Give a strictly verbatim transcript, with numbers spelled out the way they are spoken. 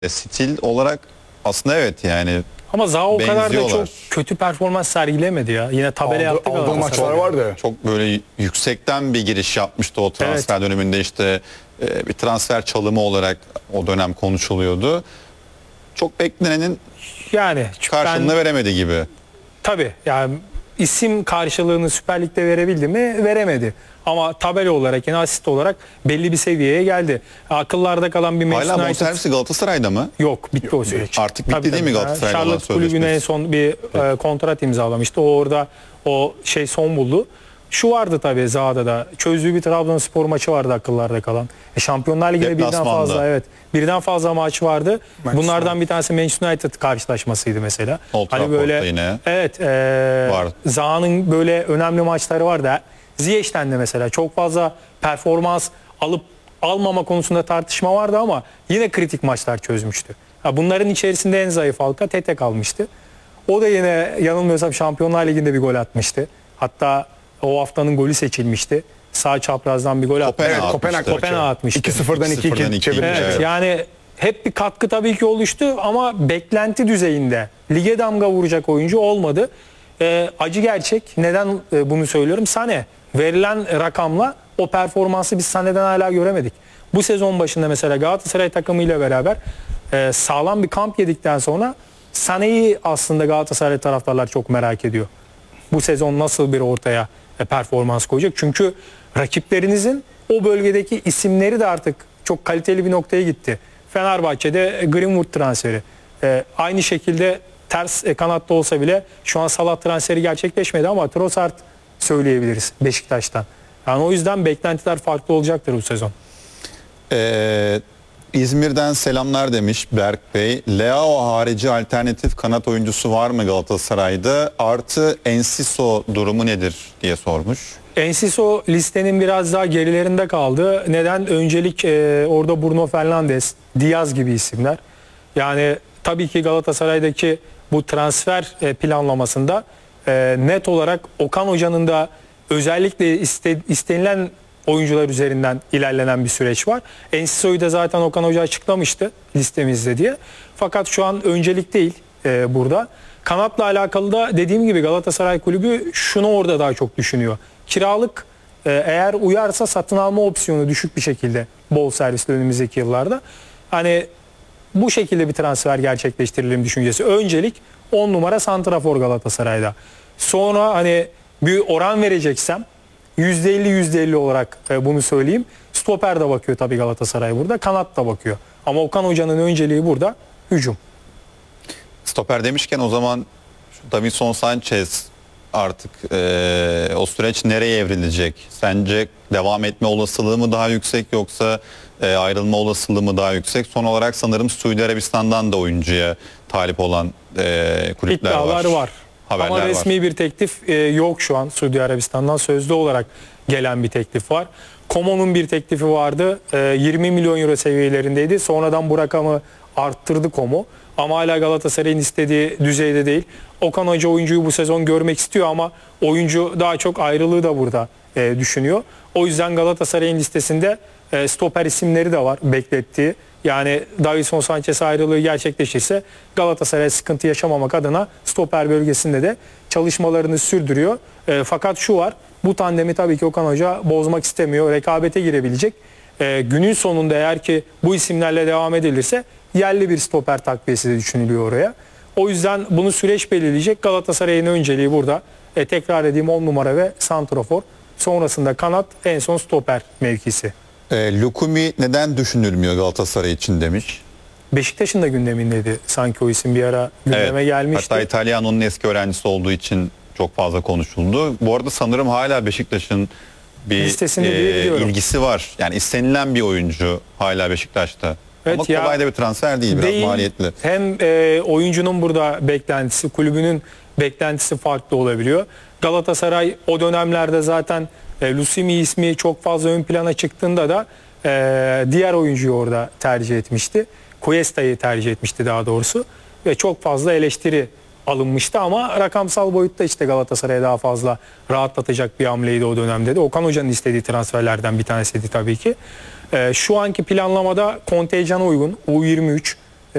E, stil olarak aslında evet yani. Ama Zaha o kadar da çok benziyorlar. kötü performans sergilemedi ya. Yine tabela Aldı- yaptı aldığı Galatasaray. maçlar vardı. Çok böyle yüksekten bir giriş yapmıştı o transfer Evet. döneminde, işte e, bir transfer çalımı olarak o dönem konuşuluyordu. Çok beklenenin Yani karşılığını ben, veremedi gibi. tabii yani isim karşılığını Süper Lig'de verebildi mi? Veremedi. Ama tabela olarak, yani asist olarak belli bir seviyeye geldi. Akıllarda kalan bir Manchester Hala United bonservisi Galatasaray'da mı? yok. Bitti o süreç. Artık bitti Tabii, değil mi tabii. Galatasaray'la olan Charlotte kulübüne en sözleşmesi? son bir e, kontrat imzalamıştı. O orada o şey son buldu. Şu vardı tabii Zaha'da da. Çözdüğü bir Trabzonspor maçı vardı akıllarda kalan. E, Şampiyonlar Ligi'nde birden Deplasmanda. fazla, evet. Birden fazla maç vardı. Manchester Bunlardan bir tanesi Manchester United karşılaşmasıydı mesela. Old Trafford'da yine. Evet, e, Var. Zaha'nın böyle önemli maçları vardı. Ziyech'ten de mesela çok fazla performans alıp almama konusunda tartışma vardı ama yine kritik maçlar çözmüştü. Ha, bunların içerisinde en zayıf halka Tete kalmıştı. O da yine yanılmıyorsam Şampiyonlar Ligi'nde bir gol atmıştı. Hatta o haftanın golü seçilmişti. Sağ çaprazdan bir gol attı. Kopenhag Evet, Kopenhag, atmıştı. Kopenhag atmıştı. iki sıfırdan iki sıfırdan iki iki çevirmiş. Evet, Evet. yani hep bir katkı tabii ki oluştu ama beklenti düzeyinde lige damga vuracak oyuncu olmadı. Ee, acı gerçek. Neden e, bunu söylüyorum? Sane verilen rakamla o performansı biz Sane'den hala göremedik. Bu sezon başında mesela Galatasaray takımıyla beraber e, sağlam bir kamp yedikten sonra Sane'yi aslında Galatasaray taraftarlar çok merak ediyor. Bu sezon nasıl bir ortaya e, performans koyacak? Çünkü rakiplerinizin o bölgedeki isimleri de artık çok kaliteli bir noktaya gitti. Fenerbahçe'de Greenwood transferi. E, aynı şekilde ters e, kanatta olsa bile şu an Salah transferi gerçekleşmedi ama Trossard söyleyebiliriz Beşiktaş'tan. Yani o yüzden beklentiler farklı olacaktır bu sezon. Ee, İzmir'den selamlar demiş Berk Bey. Leao harici alternatif kanat oyuncusu var mı Galatasaray'da? Artı Enciso durumu nedir diye sormuş. Enciso listenin biraz daha gerilerinde kaldı. Neden? Öncelik e, orada Bruno Fernandes, Diaz gibi isimler. Yani tabii ki Galatasaray'daki bu transfer e, planlamasında e, net olarak Okan Hoca'nın da özellikle iste, istenilen oyuncular üzerinden ilerlenen bir süreç var. Enciso'yu da zaten Okan Hoca açıklamıştı listemizde diye. Fakat şu an öncelik değil e, burada. Kanatla alakalı da dediğim gibi Galatasaray Kulübü şunu orada daha çok düşünüyor. Kiralık e, eğer uyarsa satın alma opsiyonu düşük bir şekilde bol servisli önümüzdeki yıllarda. Hani bu şekilde bir transfer gerçekleştirilelim düşüncesi. Öncelik on numara santrafor Galatasaray'da. Sonra hani bir oran vereceksem yüzde elli yüzde elli olarak e, bunu söyleyeyim. Stoper de bakıyor tabii Galatasaray burada. Kanat da bakıyor. Ama Okan Hoca'nın önceliği burada hücum. Stoper demişken o zaman şu Davinson Sanchez artık e, o süreç nereye evrilecek? Sence devam etme olasılığı mı daha yüksek yoksa e, ayrılma olasılığı mı daha yüksek? Son olarak sanırım Suudi Arabistan'dan da oyuncuya talip olan e, kulüpler İddialar var. var. Haberler Ama resmi var. bir teklif e, yok şu an Suudi Arabistan'dan. Sözlü olarak gelen bir teklif var. Como'nun bir teklifi vardı. E, yirmi milyon euro seviyelerindeydi. Sonradan bu rakamı arttırdı Como. Ama hala Galatasaray'ın istediği düzeyde değil. Okan Hoca oyuncuyu bu sezon görmek istiyor ama oyuncu daha çok ayrılığı da burada e, düşünüyor. O yüzden Galatasaray'ın listesinde e, stoper isimleri de var beklettiği. Yani Davinson Sanchez ayrılığı gerçekleşirse Galatasaray sıkıntı yaşamamak adına stoper bölgesinde de çalışmalarını sürdürüyor. E, fakat şu var, bu tandemi tabii ki Okan Hoca bozmak istemiyor. Rekabete girebilecek. E, günün sonunda eğer ki bu isimlerle devam edilirse yerli bir stoper takviyesi de düşünülüyor oraya. O yüzden bunu süreç belirleyecek. Galatasaray'ın önceliği burada. E, tekrar edeyim on numara ve santrafor. Sonrasında kanat, en son stoper mevkisi. E, Lukumi neden düşünülmüyor Galatasaray için demiş. Beşiktaş'ın da gündemindeydi sanki o isim, bir ara gündeme Evet, gelmişti. hatta İtalyano'nun eski öğrencisi olduğu için çok fazla konuşuldu. Bu arada sanırım hala Beşiktaş'ın bir Listesinde e, diye biliyorum. ilgisi var. Yani istenilen bir oyuncu hala Beşiktaş'ta. Evet Ama ya, kolay da bir transfer değil, biraz değil. maliyetli. Hem e, oyuncunun burada beklentisi, kulübünün beklentisi farklı olabiliyor. Galatasaray o dönemlerde zaten e, Lusimi ismi çok fazla ön plana çıktığında da e, diğer oyuncuyu orada tercih etmişti. Cuesta'yı tercih etmişti daha doğrusu. Ve çok fazla eleştiri alınmıştı ama rakamsal boyutta işte Galatasaray'a daha fazla rahatlatacak bir hamleydi o dönemde de. Okan Hoca'nın istediği transferlerden bir tanesiydi tabii ki. Ee, şu anki planlamada kontenjana uygun U yirmi üç